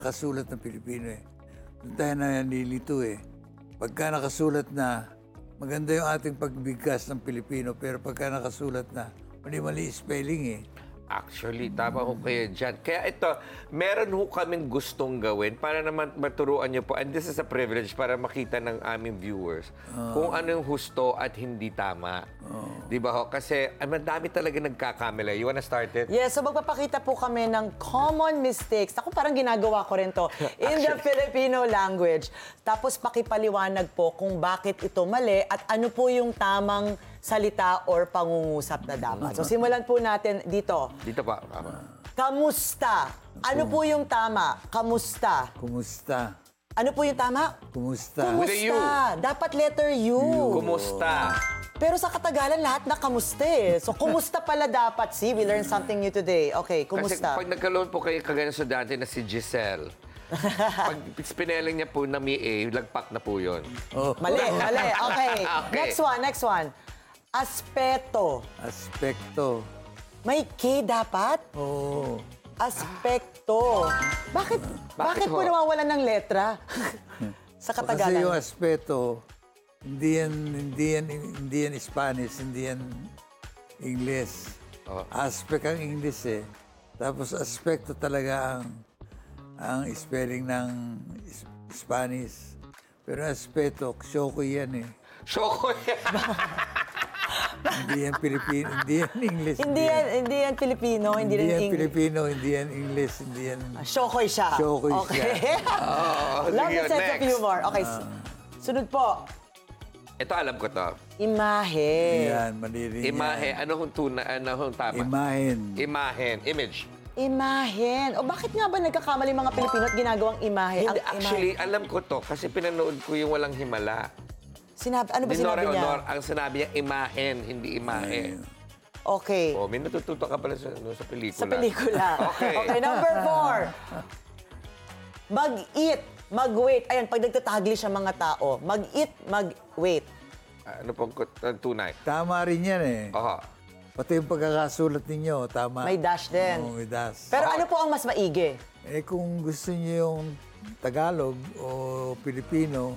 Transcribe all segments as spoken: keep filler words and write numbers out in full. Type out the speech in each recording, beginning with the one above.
kasulat ng Pilipino eh. Doon tayo nalilito eh. Pagka nakasulat na, maganda yung ating pagbigkas ng Pilipino, pero pagka nakasulat na, mali-mali spelling eh. Actually, tama ho kayo dyan. Kaya ito, meron ho kaming gustong gawin para naman maturuan niyo po, and this is a privilege para makita ng aming viewers Uh. kung ano yung husto at hindi tama. Uh. Di ba ho? Kasi ang madami talaga nagkakamali. You wanna start it? Yes, so magpapakita po kami ng common mistakes. Ako parang ginagawa ko rin to in the Filipino language. Tapos pakipaliwanag po kung bakit ito mali at ano po yung tamang salita or pangungusap na dapat. So simulan po natin dito. Dito pa. Kamusta? Ano po yung tama? Kamusta? Kumusta? Ano po yung tama? Kumusta? With a U. Kumusta? Dapat letter U. Kumusta? Pero sa Katagalan, lahat na kamusta eh. So, kumusta pala dapat? See, we learned something new today. Okay, Kasi kumusta? pag nagkaroon po kayo kagaya sa dati na si Giselle, pag spinelling niya po na may A, lagpak na po yun. Oh. Mali, mali. Okay. Okay. Next one, next one. Aspeto. Aspekto. May K dapat? Oo. Aspekto. Bakit, bakit po ho? nawawalan ng letra? Sa Kasi yung Katagalan. aspeto, hindi yan, hindi yan, hindi yan Spanish, hindi yan English. Oh. Aspect ang English eh. Tapos aspekto talaga ang ang spelling ng is- Spanish. Pero aspeto, Shoko yan eh. Shoko Hindi yan Pilipino, hindi yan English. Hindi yan, hindi yan Pilipino, hindi, Hindi rin yan English. Pilipino, hindi yan English, hindi yan... Shokoy siya. Shokoy okay. siya. Oh, Love sige, the sense of next. humor. Okay, s- sunod po. Ito alam ko to. Imahe. Yan, mali rin Imahe. yan. Ano kung tuna? Ano kung tama? Imahen. Imahen. Image. Imahen. O bakit nga ba nagkakamali mga Pilipino at ginagawang imahe? Hindi, Ang actually, alam ko to kasi pinanood ko yung Walang Himala. Sinabi, ano ba Ni sinabi Nora niya? Honor, ang sinabi niya, imahen, hindi imahe. Okay. Oh, may natututo ka pala sa, ano, sa pelikula. Sa pelikula. Okay. Okay, number four. Mag-eat, mag-wait. Ayan, pag nagtataglish ang mga tao, mag-eat, mag-wait. Ano pong kut- uh, tunay? Tama rin yan eh. Oho. Pati yung pagkakasulat ninyo, tama. May dash din. Oo, may dash. Pero ano po ang mas maigi? Eh kung gusto niyo yung Tagalog o Pilipino,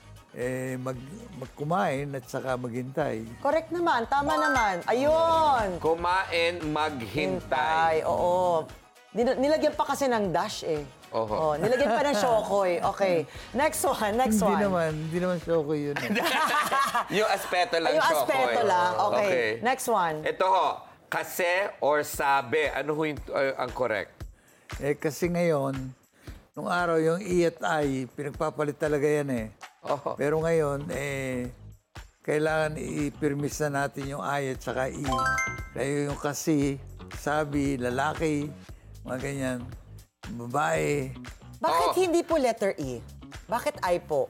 eh mag, magkumain at saka maghintay. Correct naman, tama naman. Ayun. Kumain, maghintay. Hintay, oo. Nil- nilagyan pa kasi ng dash eh. Oho. Oh, nilagyan pa ng shokoy. Okay. Next one, next Hindi one. naman, hindi naman shoko yun. Eh. Yung aspeto lang, Ay, yung Shokoy. aspeto lang. Okay. Next one. Ito ho, kasi or sabi. Ano ho yung, uh, ang correct? eh kasi ngayon, nung araw yung I at I, pinagpapalit talaga yan eh. Oho. Pero ngayon, eh, kailangan i-permis na natin yung I at saka I. Kaya yung kasi, sabi, lalaki, mga ganyan, babae. Bakit Oo. hindi po letter E? Bakit I po?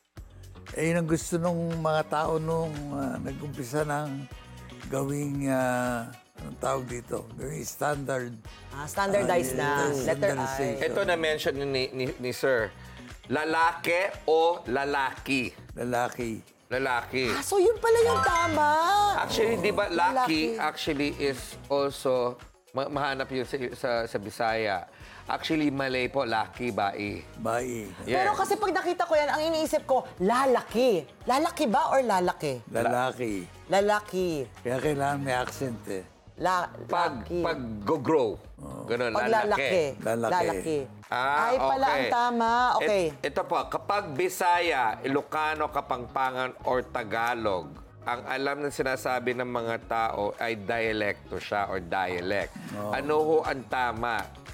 Eh, yun ang gusto nung mga tao nung ah, nag-umpisa ng gawing, ah, anong tawag dito? Gawing standard. Ah, standardized Ah, na. yes, Letter I. standardization. Ito na-mention ni, ni, ni Sir. Lalaki o lalaki? Lalaki. Lalaki. Ah, so yun pala yung tama. Actually, di ba, Lalaki. lucky actually is also, ma- mahanap yun sa, sa, sa Bisaya. Actually, mali po, lucky, bai. Bae. Yes. Pero kasi pag nakita ko yan, ang iniisip ko, lalaki. Lalaki ba or lalaki? Lalaki. Lalaki. Kaya kailangan may accent eh. La Pag, laki. pag go-grow. Ganun, Pag lalaki. Lalaki. Lalaki. Ah, Ay, pala okay. ang tama. Okay. Et- ito po, kapag Bisaya, Ilocano, Kapampangan, or Tagalog, ang alam na sinasabi ng mga tao ay dialekto siya or dialect. Ano ho ang tama?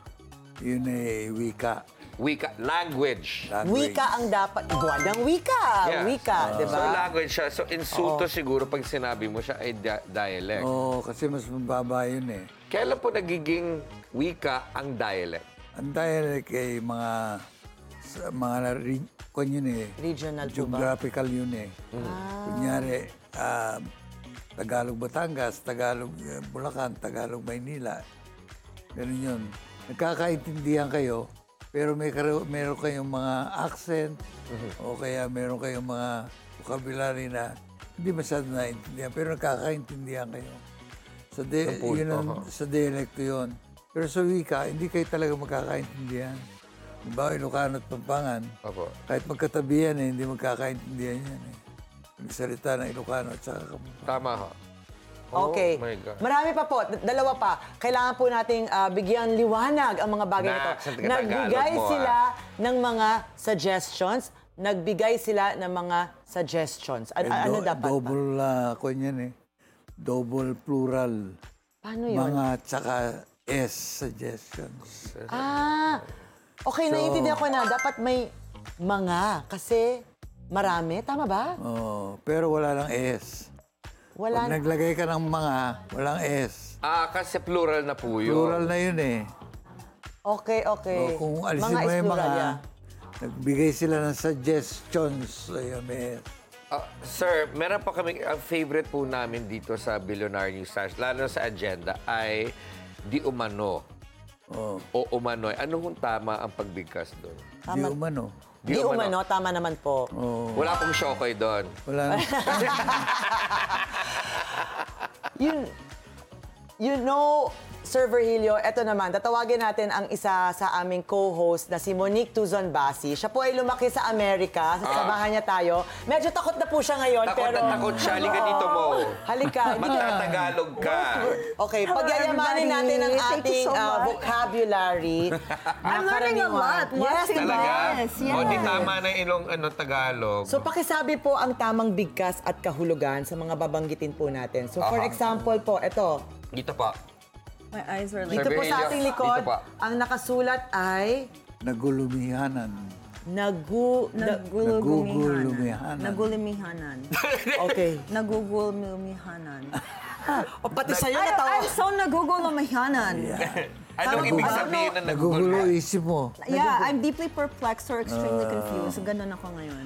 Yun eh, wika. Wika, language. Language. Wika ang dapat. Buwan ng wika. Yeah. Wika, di ba? So, language siya. So, insulto siguro pag sinabi mo siya ay di- dialect. Oo, kasi mas mababa yun eh. Kailan po nagiging wika ang dialect? Ang dialect ay mga, sa, mga, re- kung yun eh, Regional po ba? geographical yun eh. Kunyari, ah, Tagalog Batangas, Tagalog eh, Bulacan, Tagalog Maynila. Ganun yun. Nagkakaintindihan kayo, pero may karo- meron kayong mga accent o kaya meron kayong mga vocabulary na hindi masyado naintindihan, pero nagkakaintindihan kayo. Sa, de- Ang punto, yun ang, huh? sa dialect yun. Pero sa wika, hindi kayo talaga magkakaintindihan. Halimbawa, Ilocano at Pampangan. Opo. Kahit magkatabi yan, eh, hindi magkakaintindihan yan. Eh. Nagsalita ng Ilocano at saka Kapampangan. Tama ho. Oh Okay. my God. Marami pa po. D- Dalawa pa. Kailangan po nating ah, bigyang liwanag ang mga bagay Na, nito. sa Tagalog Nagbigay mo, sila ng mga suggestions. Nagbigay sila ng mga suggestions. An- Eh, ano do- dapat pa? Double, uh, kung yan eh. Double plural. Paano yun? Mga tsaka S suggestions. Ah, okay, So- naiintindihan ko na. Dapat may mga kasi marami. Tama ba? Oh, pero wala lang S. Wala. Pag naglagay ka ng mga, walang S. Ah, kasi plural na po yun. Plural na yun eh. Okay, okay. O, kung alisin mga mo is yung plural, mga, yeah. nagbigay sila ng suggestions. Ayun, may S. Ah, sir, meron pa kami, ang favorite po namin dito sa Billionaire News Flash, lalo na sa agenda, ay di umano Oh, o umano'y. Ano kung tama ang pagbigkas doon? di umano. Di, Di umano. umano, tama naman po. Oh, Wala pong syokoy doon. wala na. You, you know, Sir Virgilio, eto naman, tatawagin natin ang isa sa aming co-host na si Monique Tuzon Basi. Siya po ay lumaki sa Amerika, sa sabahan niya tayo. Medyo takot na po siya ngayon, Takot pero... na takot siya. Halika dito mo. Halika. hindi ka- Magtatagalog ka. Okay, Hello, pagyayamanin everybody. natin ang Thank you ating so uh, much. vocabulary. I'm learning a lot. Yes, Watching diba? Talaga? Yes, yes. O, di tama na ilong ano, Tagalog. So, pakisabi po ang tamang bigkas at kahulugan sa mga babanggitin po natin. So, for Aha. example po, ito. dito pa. My eyes are like... Dito po sa Virgilio, ating likod, dito pa. ang nakasulat ay Nagulumihanan. nagu... na- Nagugulumihanan. Nagugulumihanan. Nagulumihanan. okay. Nagugulumihanan. O pati sa'yo I, natawa. I'm so nagugulumihanan. Anong ibig sabihin na Nagugulo nagugulo? isip mo. Yeah, I'm deeply perplexed or extremely confused. Ganun ako ngayon.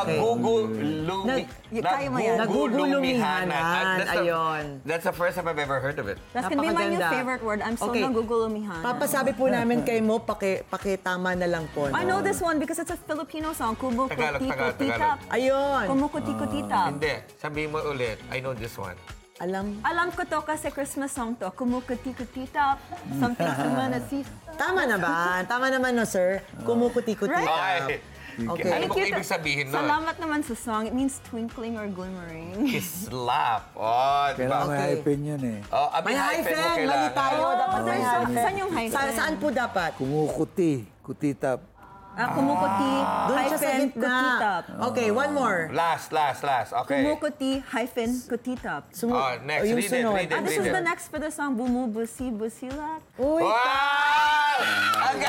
Nagugulumi... Y- kaya mo yan. Nagugulumihanan. That's the- Ayun. That's the first time I've ever heard of it. That can be my new Napakaganda. favorite word. I'm so Okay. nagugulumihanan. Papasabi po namin kay mo, paki, pakitama na lang po. No? I know this one because it's a Filipino song. Kubo Tagalog, kuti Tagalog, kutitap. Ayun. Kumukuti kutitap. Hindi. Sabihin mo ulit. I know this one. Alam. Alam ko to kasi Christmas song to. Kumukuti kutitap. Something sumanasi. Tama na ba? Tama naman no, sir. Kumukuti-kuti. Okay. Okay. Ano Thank ba you to- ibig sabihin nun? Salamat naman sa song. It means twinkling or glimmering. Kislap. Oh, Kailangan diba? may Okay. hyphen yun eh. Oh, abi May hyphen, mo mali kailangan. tayo. Dapat may there's some- hyphen. saan yung hyphen? Sa, saan po dapat? Kumukuti. Kutitap. Ah, kumukuti Doon siya sa hyphen gitna. kutitap. Okay, one more. Last, last, last. Okay. Kumukuti hyphen kutitap. Sumu- Oh, next. o, yung Read it, sunod. read it, Ah, this read is it. the next for the song. Bumubusi busilat. Uy, Wow! Ang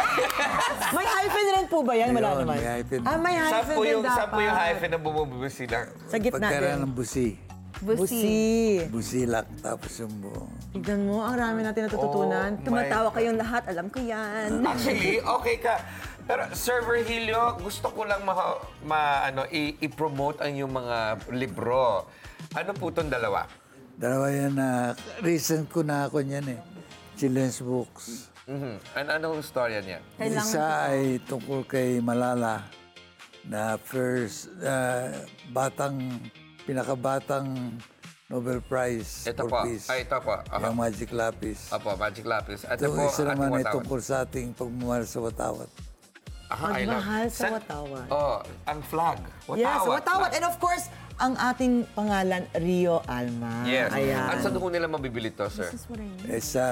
may hyphen rin po ba yan? Wala Ayun, naman. may hyphen. Ah, may hyphen Sampu din yung, dapat. sampu yung hyphen na bumubusi lang. Sa gitna Pagkaraan din. ng busi. Busi. Busi. Busilak. Tapos yung buong. Tignan mo, ang rami natin natututunan. Oh. Tumatawa kayong lahat. Alam ko yan. Actually, okay ka. Pero Sir Virgilio, gusto ko lang ma, ma- ano, i- i-promote ang yung mga libro. Ano po itong dalawa? Dalawa yan na, recent ko na ako niyan eh. Children's books. Mhm. Ano anong storya niya? Kailangan Isa ay tungkol kay Malala na first uh, batang, pinakabatang Nobel Prize Ito for po. Peace. Ay, ito po. Aha. Yung Magic Lapis. Apo, Magic Lapis. At Ito po, isa naman ating ay watawat. tungkol sa ating pagmamahal sa watawat. Aha, I love- Pagmahal sa San- watawat. Oh, ang flag. Watawat. Yes, watawat. And of course, ang ating pangalan, Rio Alma. Yes. Ayan. At saan ho nila mabibili to, sir? This is what I need. Eh, sa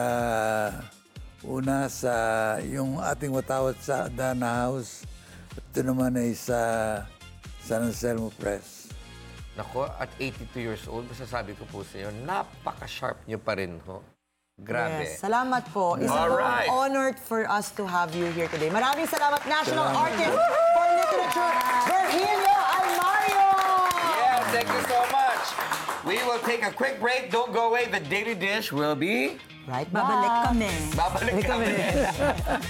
una sa yung ating watawat sa Dana House. Ito naman ay sa San Anselmo Press. Nako, at eighty-two years old, masasabi ko po sa inyo, napaka-sharp nyo pa rin ho. Grabe. Yes, salamat po. Isa po Alright. honored for us to have you here today. Maraming salamat, National Artist for Literature, Virgilio Almario! Yeah, thank you so much. We will take a quick break. Don't go away. The Daily Dish will be... Right, Babalik kami. Babalik kami.